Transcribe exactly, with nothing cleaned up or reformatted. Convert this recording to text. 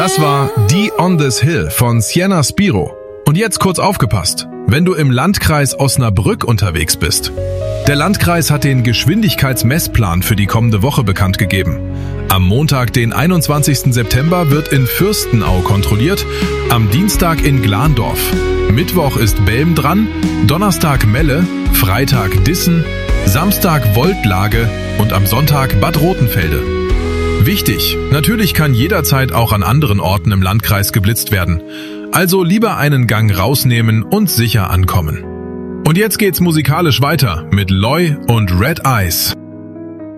Das war Die on this Hill von Sienna Spiro. Und jetzt kurz aufgepasst, wenn du im Landkreis Osnabrück unterwegs bist. Der Landkreis hat den Geschwindigkeitsmessplan für die kommende Woche bekannt gegeben. Am Montag, den einundzwanzigsten September, wird in Fürstenau kontrolliert, am Dienstag in Glandorf. Mittwoch ist Belm dran, Donnerstag Melle, Freitag Dissen, Samstag Woldlage und am Sonntag Bad Rotenfelde. Wichtig, natürlich kann jederzeit auch an anderen Orten im Landkreis geblitzt werden. Also lieber einen Gang rausnehmen und sicher ankommen. Und jetzt geht's musikalisch weiter mit Loy und Red Eyes.